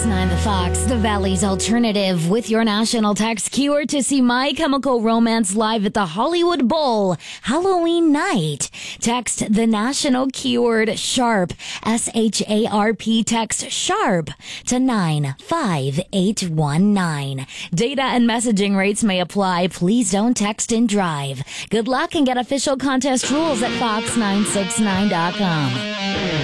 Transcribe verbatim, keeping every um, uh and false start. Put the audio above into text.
six nine The Fox, the Valley's alternative, with your national text keyword to see My Chemical Romance live at the Hollywood Bowl Halloween night. Text the national keyword SHARP, S H A R P, text SHARP to nine five eight one nine. Data and messaging rates may apply. Please don't text and drive. Good luck and get official contest rules at fox nine six nine dot com.